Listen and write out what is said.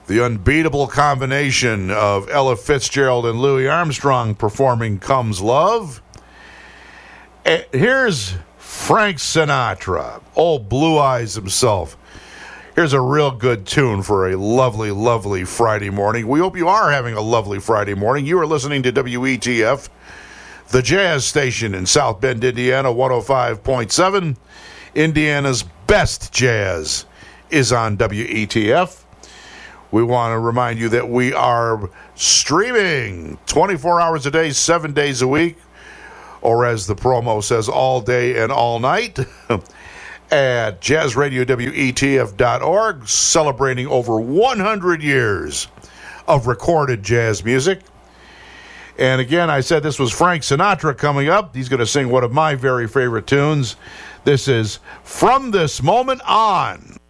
The unbeatable combination of Ella Fitzgerald and Louis Armstrong performing Comes Love. Here's Frank Sinatra, old Blue Eyes himself. Here's a real good tune for a lovely, lovely Friday morning. We hope you are having a lovely Friday morning. You are listening to WETF, the jazz station in South Bend, Indiana, 105.7. Indiana's best jazz is on WETF. We want to remind you that we are streaming 24 hours a day, 7 days a week, or as the promo says, all day and all night, at jazzradiowetf.org, celebrating over 100 years of recorded jazz music. And again, I said this was Frank Sinatra coming up. He's going to sing one of my very favorite tunes. This is From This Moment On.